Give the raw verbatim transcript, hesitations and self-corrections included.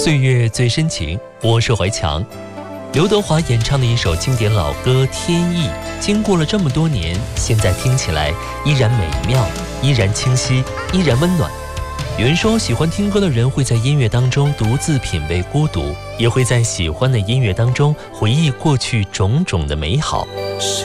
岁月最深情，我是怀强。刘德华演唱的一首经典老歌《天意》，经过了这么多年，现在听起来依然美妙，依然清晰，依然温暖。有人说，喜欢听歌的人会在音乐当中独自品味孤独，也会在喜欢的音乐当中回忆过去种种的美好。